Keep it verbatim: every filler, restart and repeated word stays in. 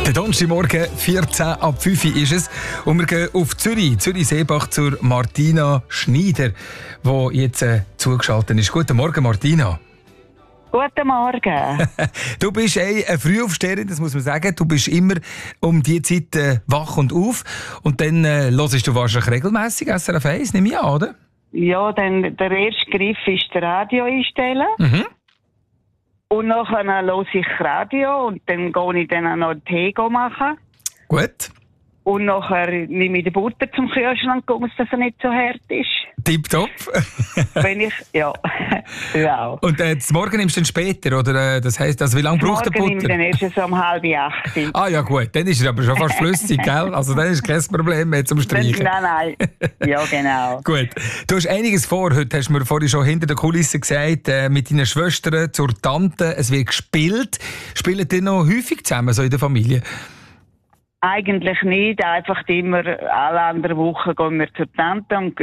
Der Donnerstagmorgen, vierzehn ab fünf ist es. Und wir gehen auf Zürich, Zürich-Seebach zur Martina Schneider, die jetzt äh, zugeschaltet ist. Guten Morgen, Martina. Guten Morgen. Du bist eine, eine Frühaufsteherin, das muss man sagen. Du bist immer um diese Zeit äh, wach und auf. Und dann äh, hörst du wahrscheinlich regelmässig S R F eins, nehme ich an, oder? Ja, dann der erste Griff ist das Radio einstellen. Mhm. Und nachher höre ich Radio und dann gehe ich dann auch noch Tee machen. Gut. Und nachher nehme ich die Butter zum Kühlschrank, gucke, dass er nicht so hart ist. Tipptopp. Wenn ich, ja, wow. Und äh, das Morgen nimmst du dann später, oder? Äh, das heisst, also wie lange braucht der Morgen nehme ich Butter? dann erst so um halb acht. Ah ja gut, dann ist er aber schon fast flüssig, gell? Also dann ist kein Problem mehr zum Streichen. Nein, nein. Ja, genau. Gut. Du hast einiges vor. Heute hast du mir vorhin schon hinter der Kulisse gesagt, äh, mit deinen Schwestern zur Tante, es wird gespielt. Spielen die noch häufig zusammen, so in der Familie? Eigentlich nicht. Einfach immer alle anderen Wochen gehen wir zur Tante und